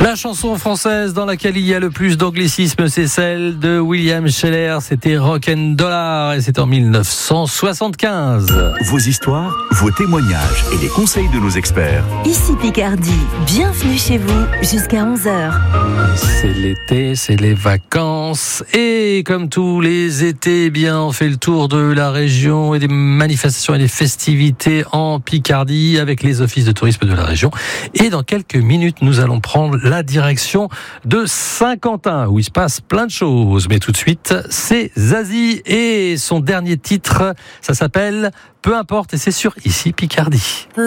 La chanson française dans laquelle il y a le plus d'anglicisme, c'est celle de William Scheller. C'était Rock'n'Dollar et c'est en 1975. Vos histoires, vos témoignages et les conseils de nos experts. Ici Picardie, bienvenue chez vous jusqu'à 11h. C'est l'été, c'est les vacances et comme tous les étés, eh bien, on fait le tour de la région et des manifestations et des festivités en Picardie avec les offices de tourisme de la région. Et dans quelques minutes, nous allons prendre la direction de Saint-Quentin où il se passe plein de choses. Mais tout de suite, c'est Zazie et son dernier titre, ça s'appelle Peu importe et c'est sur Ici Picardie.